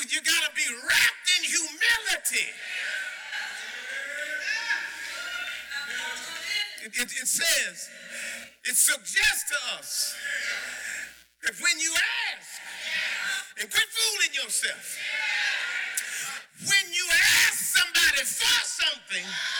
You got to be wrapped in humility. It says, it suggests to us that when you ask, and quit fooling yourself, when you ask somebody for something,